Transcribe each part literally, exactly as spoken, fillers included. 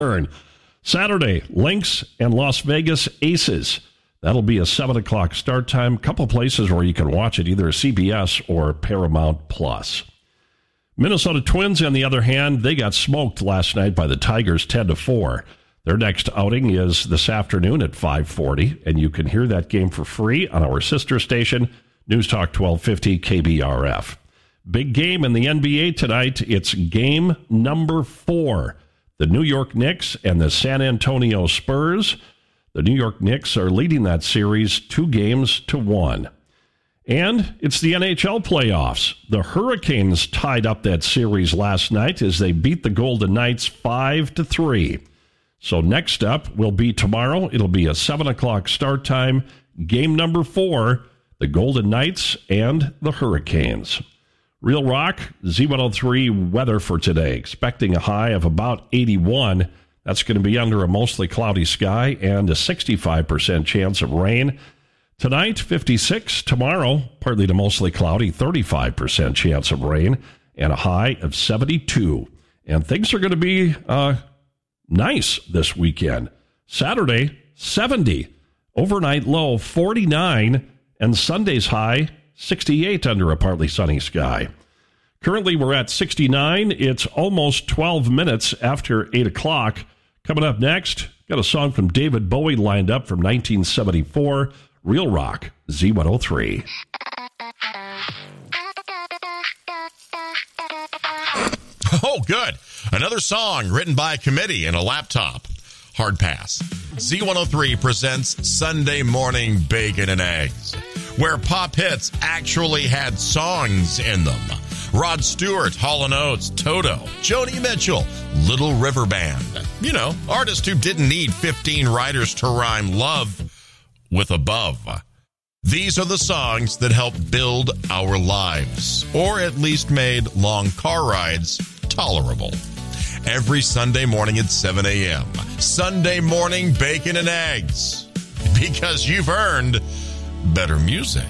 Saturday, Lynx and Las Vegas Aces. That'll be a seven o'clock start time. Couple places where you can watch it, either C B S or Paramount Plus. Minnesota Twins, on the other hand, they got smoked last night by the Tigers ten to four. Their next outing is this afternoon at five forty, and you can hear that game for free on our sister station, News Talk twelve fifty K B R F. Big game in the N B A tonight. It's game number four. The New York Knicks and the San Antonio Spurs. The New York Knicks are leading that series two games to one. And it's the N H L playoffs. The Hurricanes tied up that series last night as they beat the Golden Knights five to three. So next up will be tomorrow. It'll be a seven o'clock start time. Game number four, the Golden Knights and the Hurricanes. Real Rock, Z one oh three weather for today. Expecting a high of about eighty-one. That's going to be under a mostly cloudy sky and a sixty-five percent chance of rain. Tonight, fifty-six. Tomorrow, partly to mostly cloudy, thirty-five percent chance of rain and a high of seventy-two. And things are going to be uh, nice this weekend. Saturday, seventy. Overnight low, forty-nine. And Sunday's high, sixty-eight under a partly sunny sky. Currently, we're at sixty-nine. It's almost twelve minutes after eight o'clock. Coming up next, got a song from David Bowie lined up from nineteen seventy-four. Real Rock, Z one oh three. Oh, good. Another song written by a committee in a laptop. Hard pass. Z one oh three presents Sunday Morning Bacon and Eggs, where pop hits actually had songs in them. Rod Stewart, Hall and Oates, Toto, Joni Mitchell, Little River Band. You know, artists who didn't need fifteen writers to rhyme love with above. These are the songs that helped build our lives, or at least made long car rides tolerable. Every Sunday morning at seven a.m. Sunday Morning Bacon and Eggs. Because you've earned better music.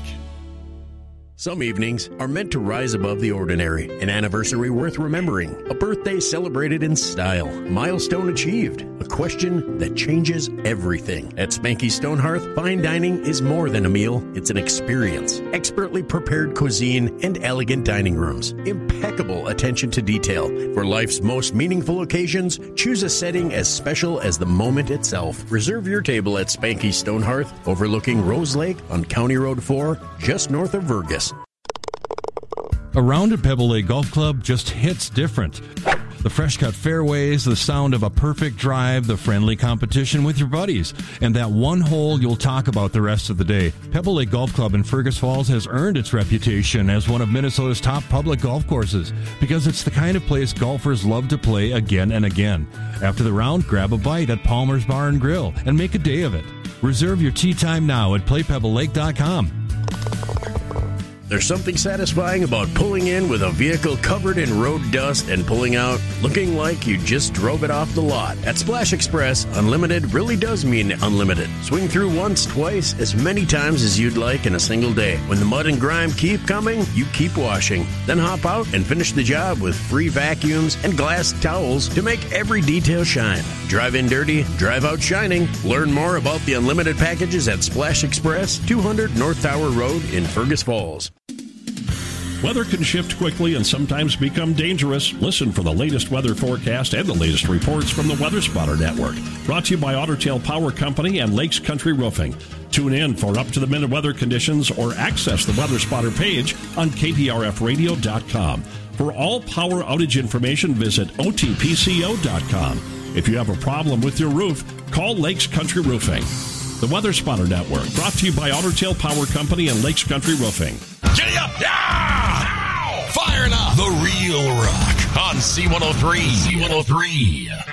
Some evenings are meant to rise above the ordinary. An anniversary worth remembering. A birthday celebrated in style. Milestone achieved. A question that changes everything. At Spanky Stonehearth, fine dining is more than a meal. It's an experience. Expertly prepared cuisine and elegant dining rooms. Impeccable attention to detail. For life's most meaningful occasions, choose a setting as special as the moment itself. Reserve your table at Spanky Stonehearth, overlooking Rose Lake on County Road four, just north of Vergas. A round at Pebble Lake Golf Club just hits different. The fresh-cut fairways, the sound of a perfect drive, the friendly competition with your buddies, and that one hole you'll talk about the rest of the day. Pebble Lake Golf Club in Fergus Falls has earned its reputation as one of Minnesota's top public golf courses because it's the kind of place golfers love to play again and again. After the round, grab a bite at Palmer's Bar and Grill and make a day of it. Reserve your tee time now at play pebble lake dot com. There's something satisfying about pulling in with a vehicle covered in road dust and pulling out looking like you just drove it off the lot. At Splash Express, unlimited really does mean unlimited. Swing through once, twice, as many times as you'd like in a single day. When the mud and grime keep coming, you keep washing. Then hop out and finish the job with free vacuums and glass towels to make every detail shine. Drive in dirty, drive out shining. Learn more about the unlimited packages at Splash Express, two hundred North Tower Road in Fergus Falls. Weather can shift quickly and sometimes become dangerous. Listen for the latest weather forecast and the latest reports from the Weather Spotter Network. Brought to you by Otter Tail Power Company and Lakes Country Roofing. Tune in for up-to-the-minute weather conditions or access the Weather Spotter page on K P R F radio dot com. For all power outage information, visit O T P C O dot com. If you have a problem with your roof, call Lakes Country Roofing. The Weather Spotter Network, brought to you by Otter Tail Power Company and Lakes Country Roofing. Giddy up! Yeah! Firing up! The Real Rock on C one oh three. C one oh three.